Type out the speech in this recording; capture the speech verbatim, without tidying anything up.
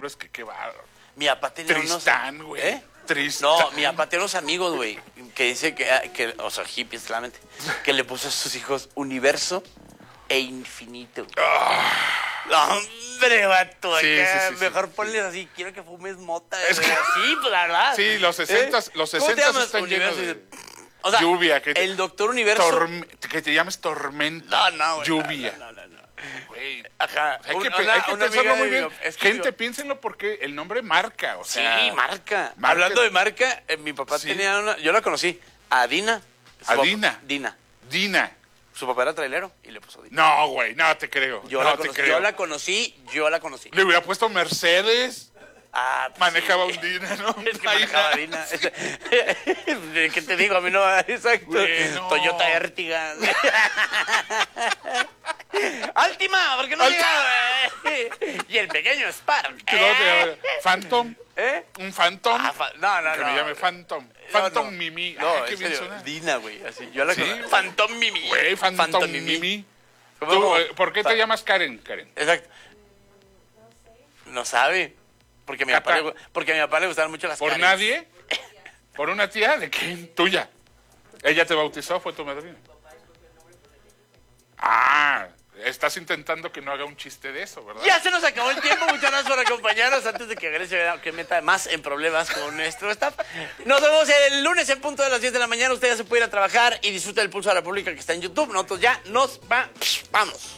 nombres que qué bárbaro. Mi papá tenía Tristán, unos... güey. ¿Eh? Tristán. No, mi papá tenía unos amigos, güey, que dice que, que, o sea, hippies, claramente, que le puso a sus hijos Universo e Infinito. No, hombre, vato, Sí, acá, sí, sí, mejor sí, ponles así, quiero que fumes mota. Es que- Sí, pues la verdad. Sí, los sesentas, los ¿Cómo te sesentas llamas? están llenos Universo. de O sea, lluvia. Que el Doctor Universo... torme- que te llames tormenta. No, no, güey. Lluvia. No, no, no, no. Güey. Ajá. Hay que, Una- pe- hay que una pensarlo amiga muy de bien. mi- es que Gente, yo- piénsenlo porque el nombre marca. O Sí, sea, marca. marca. Hablando de marca, eh, mi papá Sí. tenía una... Yo la conocí. A Dina. Su ¿A papá- Dina? Dina. Dina. Su papá era trailero y le puso Dina. No, güey, no te creo. Yo, no la te conocí, creo. yo la conocí, yo la conocí. Le hubiera puesto Mercedes. Ah, pues Manejaba sí. un Dina, ¿no? Es que Ahí manejaba está. Dina. ¿Qué te digo? A mí no, exacto. Bueno. Toyota Ertiga. Altima, ¿por qué no Altima. llegaba? Y el pequeño Spark. Que luego te llama- Phantom. ¿Eh? Un Phantom. Ah, fa- no, no, que no. me llame Phantom. No, Phantom no. Mimi. No, Ah, qué en bien serio, suena. Dina, güey. Así, yo la Sí, conozco. güey. Phantom Mimi. Güey, Phantom, Phantom Mimi. ¿Cómo, Tú, cómo? eh, ¿Por qué te Fa- llamas Karen? Karen. Exacto. No sabe. Porque a mi Cata. papá le, gu- porque a mi papá le gustaban mucho las ¿Por Karens. nadie? ¿Por una tía? ¿De quién? Tuya. ¿Ella te bautizó? ¿Fue tu madrina? Ah, estás intentando que no haga un chiste de eso, ¿verdad? Ya se nos acabó el tiempo. Muchas gracias por acompañarnos. Antes de que Grecia que meta más en problemas con nuestro staff. Nos vemos el lunes en punto de las diez de la mañana. Usted ya se puede ir a trabajar y disfruta del Pulso de la República que está en YouTube. Nosotros ya nos va- vamos.